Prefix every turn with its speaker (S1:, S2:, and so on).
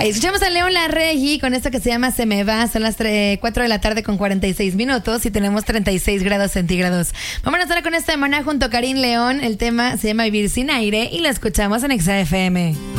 S1: Ahí escuchamos a León Larregui con esto que se llama Se me va. Son las 4 de la tarde con 46 minutos y tenemos 36 grados centígrados. Vámonos ahora con esta semana junto a Karim León. El tema se llama Vivir sin aire y lo escuchamos en Exa FM.